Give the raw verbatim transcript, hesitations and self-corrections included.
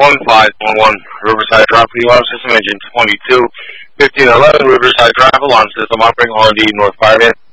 one five one one Riverside Drive, alarm system engine twenty-two fifteen eleven Riverside Drive, alarm system operating on the North Fireman.